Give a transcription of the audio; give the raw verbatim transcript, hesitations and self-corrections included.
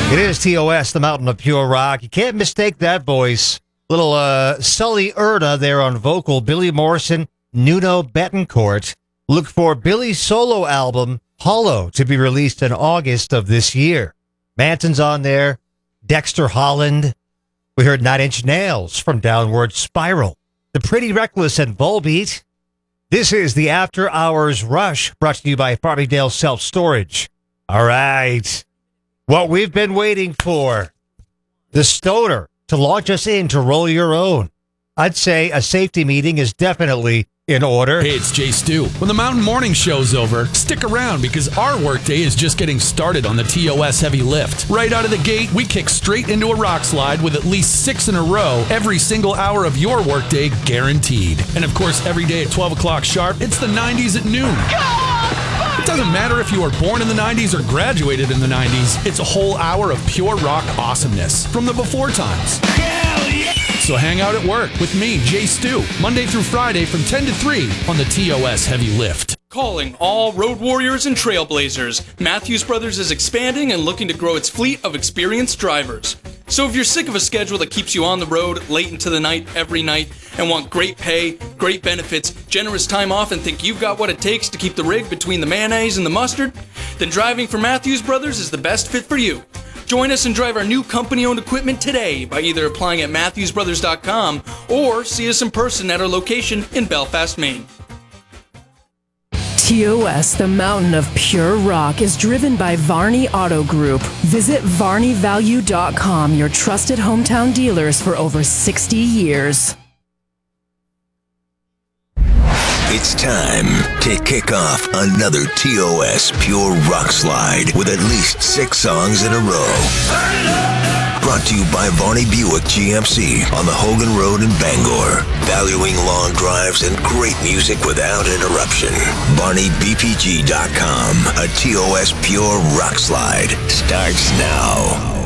It is T O S, the Mountain of Pure Rock. You can't mistake that voice. Little uh, Sully Erna there on vocal. Billy Morrison, Nuno Betancourt. Look for Billy's solo album, Hollow, to be released in August of this year. Manson's on there. Dexter Holland. We heard Nine Inch Nails from Downward Spiral. The Pretty Reckless and Volbeat. This is the After Hours Rush, brought to you by Farmingdale Self Storage. All right. What we've been waiting for. The Stoner to launch us in to Roll Your Own. I'd say a safety meeting is definitely in order. Hey, it's Jay Stu. When the Mountain Morning Show's over, stick around because our workday is just getting started on the T O S Heavy Lift. Right out of the gate, we kick straight into a rock slide with at least six in a row every single hour of your workday guaranteed. And of course, every day at twelve o'clock sharp, it's the nineties at noon. It doesn't matter if you were born in the nineties or graduated in the nineties. It's a whole hour of pure rock awesomeness from the before times. Hell yeah! So hang out at work with me, Jay Stu, Monday through Friday from ten to three on the T O S Heavy Lift. Calling all road warriors and trailblazers. Matthews Brothers is expanding and looking to grow its fleet of experienced drivers. So if you're sick of a schedule that keeps you on the road late into the night every night and want great pay, great benefits, generous time off, and think you've got what it takes to keep the rig between the mayonnaise and the mustard, then driving for Matthews Brothers is the best fit for you. Join us and drive our new company-owned equipment today by either applying at matthews brothers dot com or see us in person at our location in Belfast, Maine. T O S, the Mountain of Pure Rock, is driven by Varney Auto Group. Visit varney value dot com, your trusted hometown dealers for over sixty years. It's time to kick off another T O S Pure Rock Slide with at least six songs in a row. Brought to you by Varney Buick G M C on the Hogan Road in Bangor. Valuing long drives and great music without interruption. varney b p g dot com. A T O S Pure Rock Slide starts now.